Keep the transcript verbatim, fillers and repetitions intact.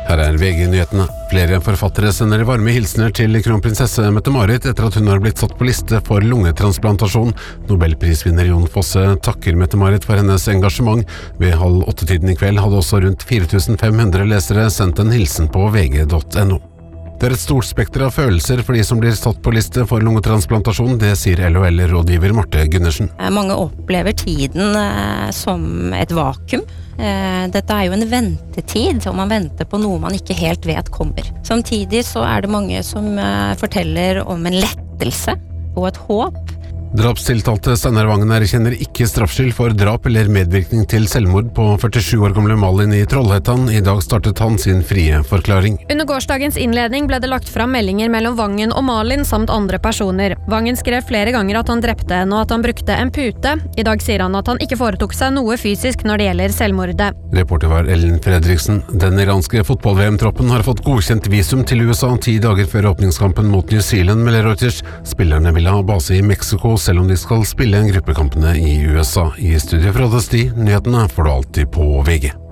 Her er V G-nyhetene. Flere forfattere sender varme hilsener til kronprinsesse Mette-Marit etter at hun har blitt satt på liste for lungetransplantasjon. Nobelprisvinner Jon Fosse takker Mette-Marit for hennes engasjement. Ved halv åtte-tiden i kveld hadde også rundt fire tusen fem hundre lesere sendt en hilsen på v g punktum no. Det er et stort spekter av følelser for de som blir satt på liste for lungetransplantasjon, det sier L O L-rådgiver Marte Gundersen. Mange opplever tiden eh, som et vakuum. Eh, dette er jo en ventetid, og man venter på noe man ikke helt vet kommer. Samtidig så er det mange som eh, forteller om en lettelse og et håp. Drapstiltalte Steinar Vangen erkjenner ikke straffskyld for drap eller medvirkning til selvmord på førtisju år gamle Malin i Trollhättan. I dag startet han sin frie forklaring. Under gårsdagens innledning ble det lagt fram meldinger mellom Vangen og Malin samt andre personer. Vangen skrev flere ganger at han drepte henne og at han brukte en pute. I dag sier han at han ikke foretok seg noe fysisk når det gjelder selvmordet. Reporter var Ellen Fredriksen. Den iranske fotball-V M-troppen har fått godkjent visum til U S A ti dager før åpningskampen mot New Zealand, melder Reuters. Spillerne vil ha base i Mexico, selv om de skal spille en gruppekampene i U S A. I studiet fra Desti, nyhetene får du alltid på V G.